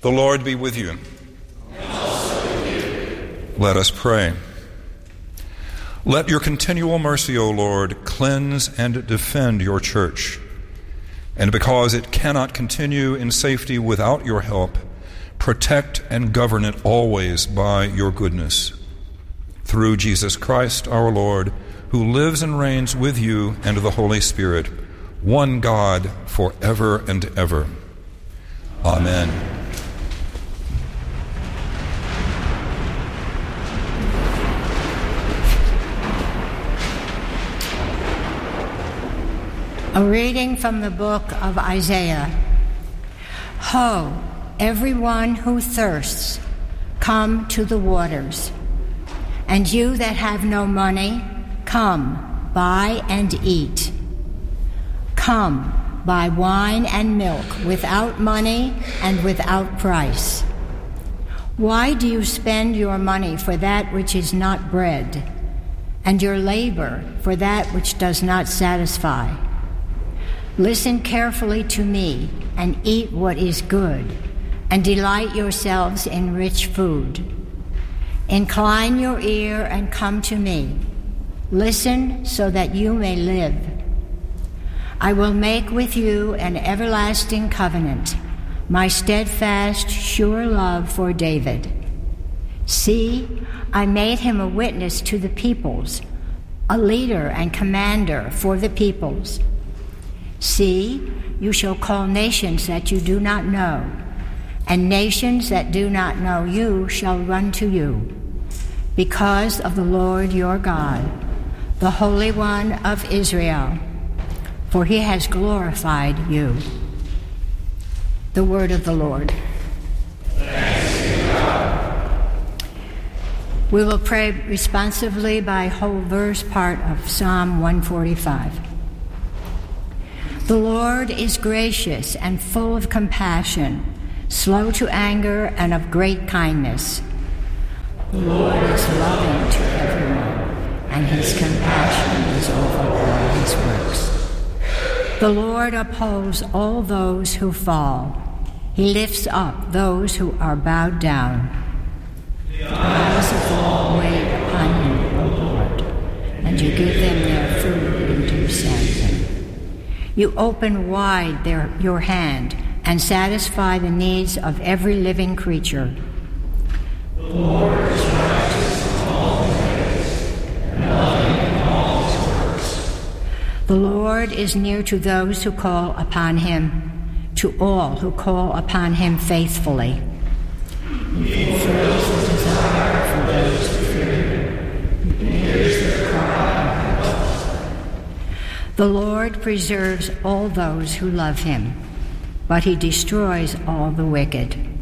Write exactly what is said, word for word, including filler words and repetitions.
The Lord be with you. And also with you. Let us pray. Let your continual mercy, O Lord, cleanse and defend your church. And because it cannot continue in safety without your help, protect and govern it always by your goodness. Through Jesus Christ our Lord, who lives and reigns with you and the Holy Spirit, one God, forever and ever. Amen. A reading from the book of Isaiah. Ho, everyone who thirsts, come to the waters. And you that have no money, come, buy and eat. Come, buy wine and milk without money and without price. Why do you spend your money for that which is not bread, and your labor for that which does not satisfy? Listen carefully to me and eat what is good, and delight yourselves in rich food. Incline your ear and come to me. Listen so that you may live. I will make with you an everlasting covenant, my steadfast, sure love for David. See, I made him a witness to the peoples, a leader and commander for the peoples. See, you shall call nations that you do not know, and nations that do not know you shall run to you, because of the Lord your God, the Holy One of Israel, for he has glorified you. The word of the Lord. Thanks be to God. We will pray responsively by whole verse part of Psalm one forty-five. The Lord is gracious and full of compassion, slow to anger and of great kindness. The Lord is loving to everyone, and his compassion is over all his works. The Lord upholds all those who fall. He lifts up those who are bowed down. The eyes of all wait upon you, O Lord, and you give them their food in due season. You open wide their, your hand and satisfy the needs of every living creature. The Lord is righteous in all ways, and loving in all his works. The Lord is near to those who call upon him, to all who call upon him faithfully. He fulfills the desire for those who fear him. He hears their cry. The Lord preserves all those who love him, but he destroys all the wicked.